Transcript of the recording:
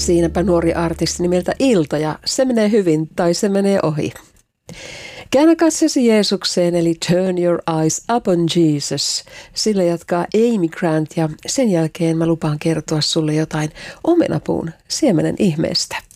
Siinäpä nuori artisti nimeltä Ilta ja se menee hyvin tai se menee ohi. Käännä katsesi Jeesukseen eli turn your eyes upon Jesus. Sillä jatkaa Amy Grant ja sen jälkeen mä lupaan kertoa sulle jotain omenapuun siemenen ihmeestä.